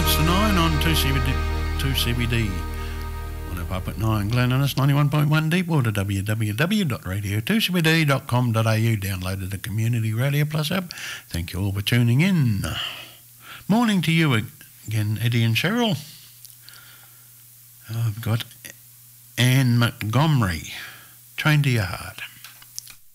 minutes to 9 on 2CBD. 105.9 Glenannis, 91.1 Deepwater, www.radio2cbd.com.au. Downloaded the Community Radio Plus app. Thank you all for tuning in. Morning to you again, Eddie and Cheryl. I've got Anne Montgomery, Train to Your Heart.